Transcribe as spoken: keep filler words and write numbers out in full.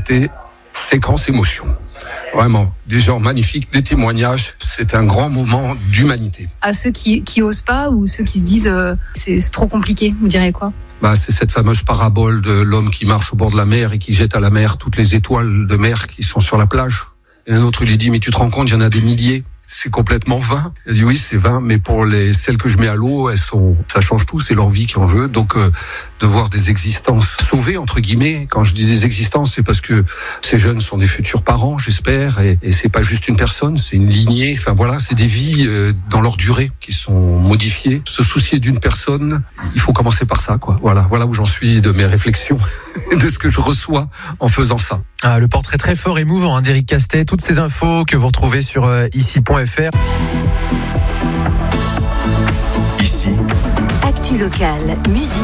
c'était séquence émotion. Vraiment, des gens magnifiques, des témoignages. C'est un grand moment d'humanité. À ceux qui, qui osent pas ou ceux qui se disent euh, c'est, c'est trop compliqué, vous direz quoi ? Bah, c'est cette fameuse parabole de l'homme qui marche au bord de la mer et qui jette à la mer toutes les étoiles de mer qui sont sur la plage. Et un autre lui dit, mais tu te rends compte, il y en a des milliers. C'est complètement vain. Il dit oui, c'est vain, mais pour les celles que je mets à l'eau, elles sont, ça change tout. C'est leur vie qui en veut. Donc euh, de voir des existences sauvées entre guillemets. Quand je dis des existences, c'est parce que ces jeunes sont des futurs parents, j'espère, et, et c'est pas juste une personne, c'est une lignée. Enfin voilà, c'est des vies euh, dans leur durée qui sont modifiées. Se soucier d'une personne, il faut commencer par ça, quoi. Voilà, voilà où j'en suis de mes réflexions, de ce que je reçois en faisant ça. Ah, le portrait très fort et émouvant hein, d'Éric Castet. Toutes ces infos que vous retrouvez sur euh, ici point f r. Ici. Actu locale, musique.